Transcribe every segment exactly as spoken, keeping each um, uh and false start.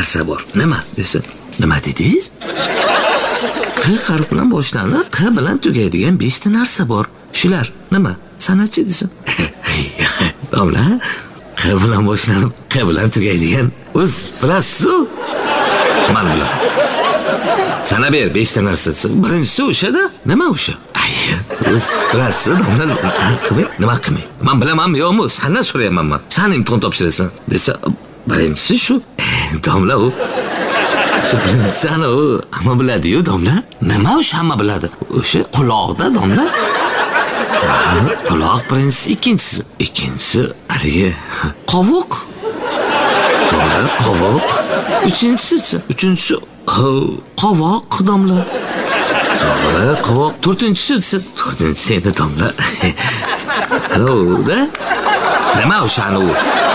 narsa bor. Nima desa, nima dedingiz? Q harfi bilan boshlanib, Q bilan tugaydigan besh ta narsa bor. Shular nima? Sanachi desam. Domla, Q bilan boshlanib, Q bilan tugaydigan o'z bilasiz-ku. Men bilaman. Sana ber besh ta narsa. Birinchisi o'sha-da. Nima o'sha? Ay, o'z bilasiz, domla. Nima qilmay? Men bilamanmi yo'qmi? Sandan so'rayapman men. Sen imtihon topshirasan desa, birinchisi shu. Domla u. Shu birinchisi ana u hamma biladi-yu, domla. Nima o'sha hamma biladi? O'sha quloqda, domla. Quloq birinchisi, ikkinchisi. Ikkinchisi haligi qovoq. To'g'ri, qovoq. Uchinchisi, uchinchisi qovoq, domla. To'g'ri, qovoq. To'rtinchisi desa, to'rtinchisi edi, domla. Alo-da. Nima o'sha u?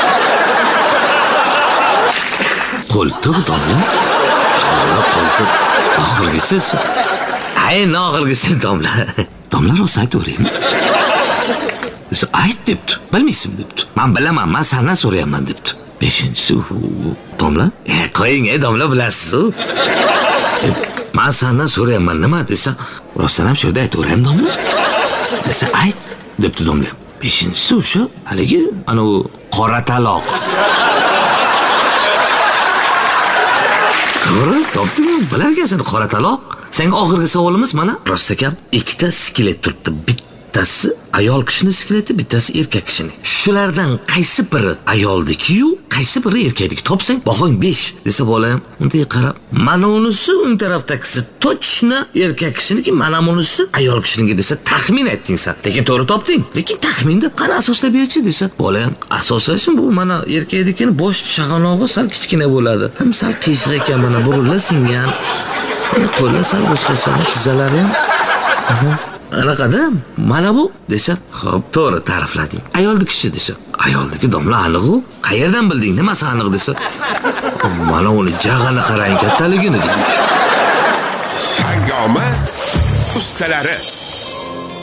Qo'ltiq, domla. To'g'ri, qo'ltiq. Oxirgisi. Ay, oxirgisi, domla. Domla rost aytaveraymi? Desa, ayt debdi. Bilmaysan debdi. Men bilaman, men sendan so'rayapman debdi. beshinchisi domla. E, qo'ying, ey domla, bilasiz-ku. Men sendan so'rayapman, nima desa, rostdan ham shunda aytaveraymi, domla? Desa, ayt debdi domla. beshinchisi o'sha haligi ana u qora taloq. To'g'ri, topdingmi? Bilar ekansan qora taloq. Senga oxirgi savolimiz mana rostakam ikkita skelet turibdi. Bittasi ayol kishining skeleti, bittasi erkak kishining. Shulardan qaysi biri ayoldiki-yu, qaysi biri erkakniki topsang, bahong besh desa bolam, unday qarab, mana unisi o'ng tarafdagisi точно erkak kishiniki, mana bunisi ayol kishiniki desa taxmin aytding sen. Lekin to'g'ri topding. Lekin taxminda qani asoslab berchi desa, bolam, asosan bu mana erkaknikini bosh chaqanog'i sal kichkina bo'ladi. Ham sal qiyshiq ekan, mana burunlar singan. Qo'llar sal boshqacha, tizzalari ham. Anaqada mana bu desa, xo'p, to'g'ri ta'riflading. Ayoldi kishi desa, ayoldiki domla aniq-u. Qayerdan bilding? Nimasi aniq desa, mana uni jag'ini qarang, kattaligini deymish. Sangoma ustalari